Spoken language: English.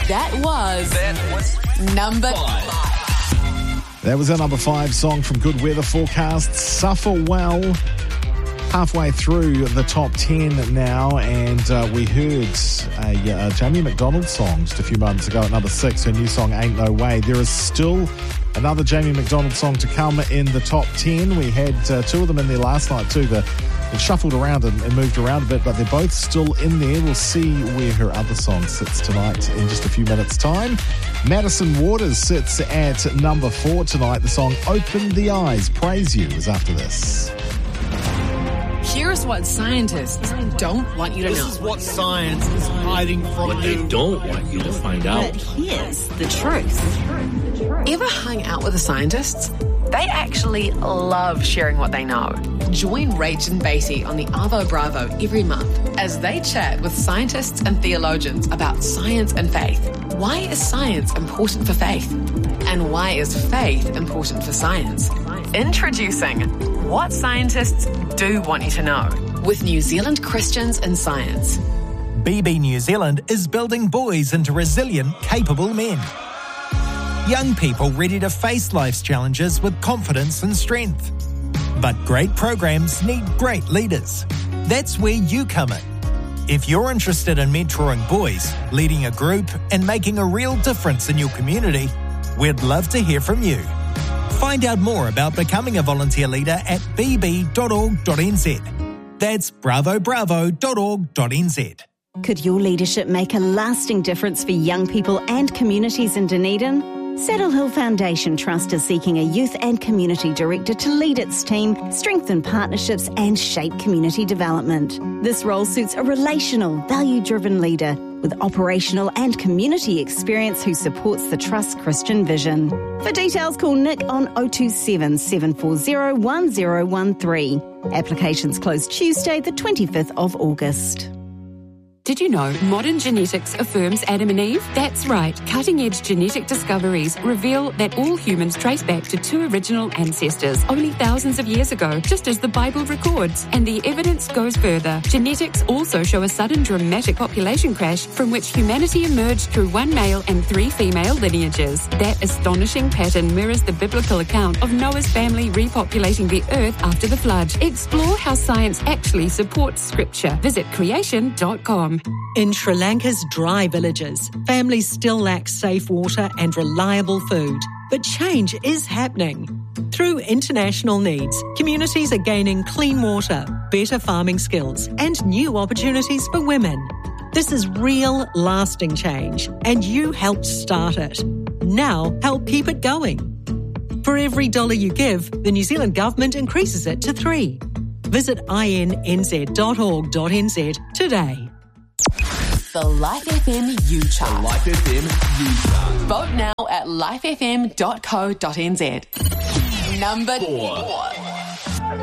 That was number 5. That was our number 5 song from Good Weather Forecast, Suffer Well. Halfway through the top 10 now, and we heard a Jamie McDonald song just a few moments ago at number 6, her new song Ain't No Way. There is still another Jamie McDonald song to come in the top 10. We had 2 of them in there last night too. It shuffled around and moved around a bit, but they're both still in there. We'll see where her other song sits tonight in just a few minutes' time. Madison Waters sits at number 4 tonight. The song Open the Eyes, Praise You is after this. Here's what scientists don't want you to know. This is what science is hiding from what you. They don't want you to find out. But here's the truth. Ever hung out with the scientists? They actually love sharing what they know. Join Rach and Beatty on the Arvo Bravo every month as they chat with scientists and theologians about science and faith. Why is science important for faith? And why is faith important for science? Introducing What Scientists Do Want You to Know with New Zealand Christians in Science. BB New Zealand is building boys into resilient, capable men. Young people ready to face life's challenges with confidence and strength. But great programs need great leaders. That's where you come in. If you're interested in mentoring boys, leading a group, and making a real difference in your community, we'd love to hear from you. Find out more about becoming a volunteer leader at bb.org.nz. That's bravobravo.org.nz. Could your leadership make a lasting difference for young people and communities in Dunedin? Saddle Hill Foundation Trust is seeking a youth and community director to lead its team, strengthen partnerships and shape community development. This role suits a relational, value-driven leader with operational and community experience who supports the Trust's Christian vision. For details, call Nick on 027 740 1013. Applications close Tuesday, the 25th of August. Did you know modern genetics affirms Adam and Eve? That's right. Cutting-edge genetic discoveries reveal that all humans trace back to 2 original ancestors only thousands of years ago, just as the Bible records. And the evidence goes further. Genetics also show a sudden dramatic population crash from which humanity emerged through 1 male and 3 female lineages. That astonishing pattern mirrors the biblical account of Noah's family repopulating the earth after the flood. Explore how science actually supports Scripture. Visit creation.com. In Sri Lanka's dry villages, families still lack safe water and reliable food. But change is happening. Through international needs, communities are gaining clean water, better farming skills, and new opportunities for women. This is real, lasting change, and you helped start it. Now, help keep it going. For every $1 you give, the New Zealand Government increases it to 3. Visit inz.org.nz today. The Life FM U Chart. The Life FM U Chart. Vote now at lifefm.co.nz. Number 4.